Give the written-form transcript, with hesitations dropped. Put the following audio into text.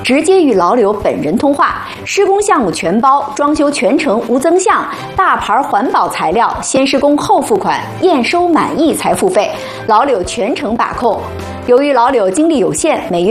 直接与老柳本人通话，施工项目全包，装修全程无增项，大牌环保材料，先施工后付款，验收满意才付费，老柳全程把控。由于老柳精力有限，每月